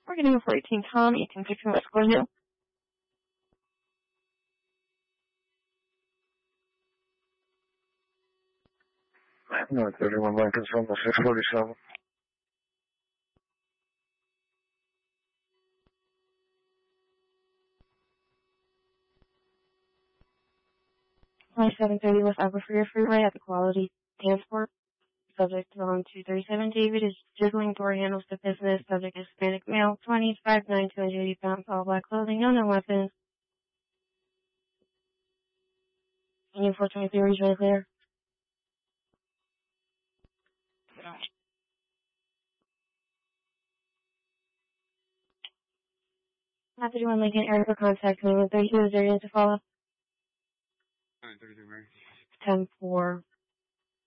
We're getting for 18 Tom, 1815 West Glen Hill. North 31 Lincoln's from the 647. 2730 West Upper Freeway Freeway at the Quality Transport. Subject on 237 David is jiggling door handles to business. Subject is Hispanic male, 25, 9, 280 pounds, all black clothing, no weapons. Union 423 is right there. Not 31 Lincoln, area for contact me with 32 is there to follow. 932 Mary. 10-4.